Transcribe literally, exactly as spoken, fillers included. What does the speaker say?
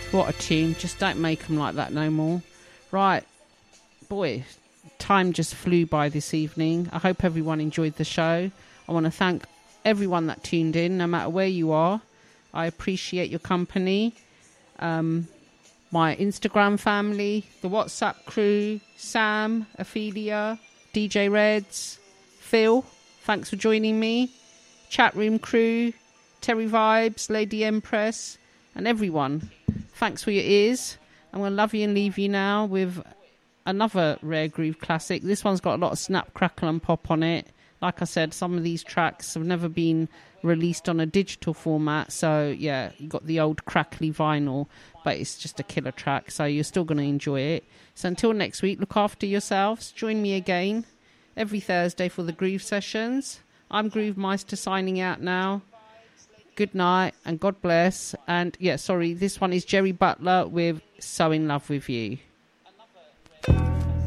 What a tune. Just don't make them like that no more. Right. Boy, time just flew by this evening. I hope everyone enjoyed the show. I want to thank everyone that tuned in, no matter where you are. I appreciate your company. Um, my Instagram family, the WhatsApp crew, Sam, Ophelia, D J Reds, Phil, thanks for joining me. Chat room crew, Terry Vibes, Lady Empress, and everyone. Thanks for your ears. I'm going to love you and leave you now with another Rare Groove classic. This one's got a lot of snap, crackle and pop on it. Like I said, some of these tracks have never been released on a digital format. So, yeah, you got the old crackly vinyl, but it's just a killer track. So you're still going to enjoy it. So until next week, look after yourselves. Join me again every Thursday for the Groove Sessions. I'm Groove Meister signing out now. Good night and God bless. And, yeah, sorry, this one is Jerry Butler with So In Love With You.